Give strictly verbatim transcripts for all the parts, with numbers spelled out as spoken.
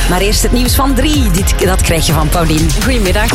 Maar eerst het nieuws van drie. Dit, dat krijg je van Paulien. Goedemiddag.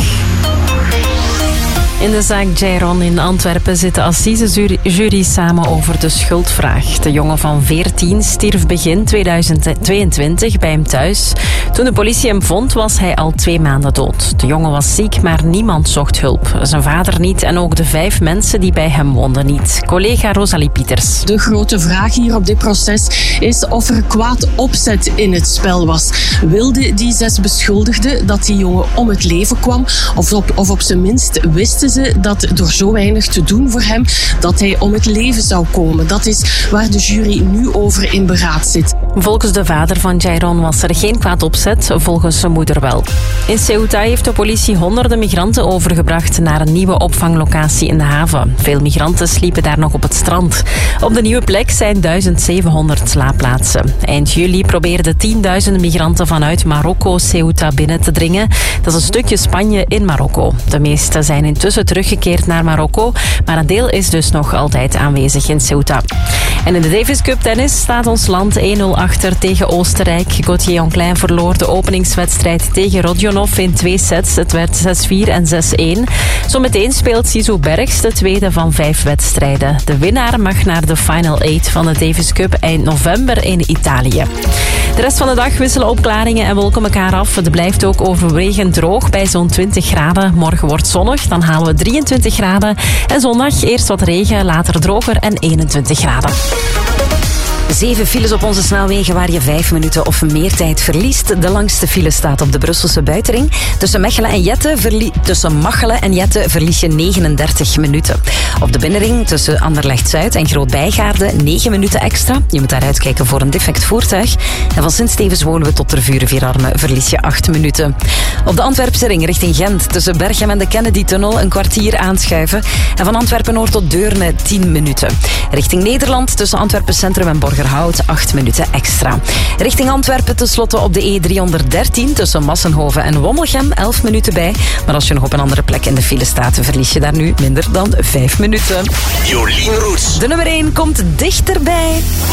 In de zaak Jairon in Antwerpen zit de assisejury samen over de schuldvraag. De jongen van veertien stierf begin tweeduizend tweeëntwintig bij hem thuis. Toen de politie hem vond, was hij al twee maanden dood. De jongen was ziek, maar niemand zocht hulp. Zijn vader niet en ook de vijf mensen die bij hem woonden niet. Collega Rosalie Pieters. De grote vraag hier op dit proces is of er kwaad opzet in het spel was. Wilden die zes beschuldigden dat die jongen om het leven kwam? Of op, of op zijn minst wisten ze dat door zo weinig te doen voor hem, dat hij om het leven zou komen. Dat is waar de jury nu over in beraad zit. Volgens de vader van Jairon was er geen kwaad opzet, volgens zijn moeder wel. In Ceuta heeft de politie honderden migranten overgebracht naar een nieuwe opvanglocatie in de haven. Veel migranten sliepen daar nog op het strand. Op de nieuwe plek zijn duizend zevenhonderd slaapplaatsen. Eind juli probeerden tienduizenden migranten vanuit Marokko Ceuta binnen te dringen. Dat is een stukje Spanje in Marokko. De meeste zijn intussen teruggekeerd naar Marokko, maar een deel is dus nog altijd aanwezig in Ceuta. En in de Davis Cup tennis staat ons land één nul achter tegen Oostenrijk. Gauthier Anclin verloor de openingswedstrijd tegen Rodionov in twee sets. Het werd zes vier en zes één. Zometeen speelt Sisu Bergs de tweede van vijf wedstrijden. De winnaar mag naar de Final Eight van de Davis Cup eind november in Italië. De rest van de dag wisselen opklaringen en wolken elkaar af. Het blijft ook overwegend droog bij zo'n twintig graden. Morgen wordt zonnig, dan halen we drieëntwintig graden. En zondag eerst wat regen, later droger en eenentwintig graden. Zeven files op onze snelwegen waar je vijf minuten of meer tijd verliest. De langste file staat op de Brusselse buitenring. Tussen Mechelen en Jette, verlie- tussen Machelen en Jette verlies je negenendertig minuten. Op de binnenring tussen Anderlecht-Zuid en Groot-Bijgaarde negen minuten extra. Je moet daar uitkijken voor een defect voertuig. En van Sint-Stevens-Woluwe tot Tervuren-Vierarme verlies je acht minuten. Op de Antwerpse ring richting Gent tussen Berchem en de Kennedy-tunnel een kwartier aanschuiven. En van Antwerpen-Noord tot Deurne tien minuten. Richting Nederland tussen Antwerpen Centrum en Borgerhout acht minuten extra. Richting Antwerpen tenslotte op de E driehonderddertien tussen Massenhoven en Wommelgem elf minuten bij. Maar als je nog op een andere plek in de file staat, verlies je daar nu minder dan vijf minuten. Jolien Roets. De nummer één komt dichterbij.